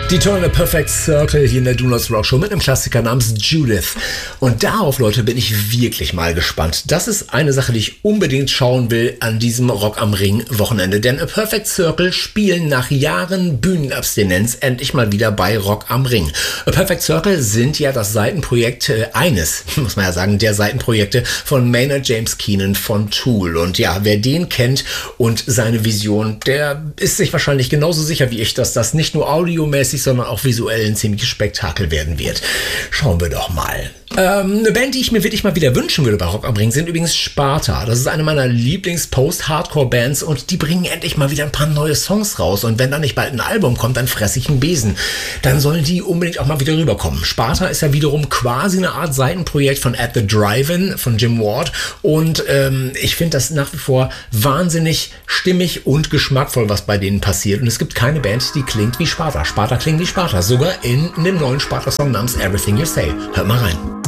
Die tolle Perfect Circle hier in der Do Not Rock Show mit einem Klassiker namens Judith. Und darauf, Leute, bin ich wirklich mal gespannt. Das ist eine Sache, die ich unbedingt schauen will an diesem Rock am Ring Wochenende. Denn A Perfect Circle spielen nach Jahren Bühnenabstinenz endlich mal wieder bei Rock am Ring. A Perfect Circle sind ja das Seitenprojekt muss man ja sagen, der Seitenprojekte von Maynard James Keenan von Tool. Und ja, wer den kennt und seine Vision, der ist sich wahrscheinlich genauso sicher wie ich, dass das nicht nur audiomäßig, sondern auch visuell ein ziemliches Spektakel werden wird. Schauen wir doch mal. Eine Band, die ich mir wirklich mal wieder wünschen würde bei Rock am Ring, sind übrigens Sparta. Das ist eine meiner Lieblings-Post-Hardcore-Bands und die bringen endlich mal wieder ein paar neue Songs raus. Und wenn da nicht bald ein Album kommt, dann fresse ich einen Besen. Dann sollen die unbedingt auch mal wieder rüberkommen. Sparta ist ja wiederum quasi eine Art Seitenprojekt von At the Drive-In von Jim Ward. Und ich finde das nach wie vor wahnsinnig stimmig und geschmackvoll, was bei denen passiert. Und es gibt keine Band, die klingt wie Sparta. Sparta klingt wie Sparta. Sogar in dem neuen Sparta-Song namens Everything You Say. Hört mal rein.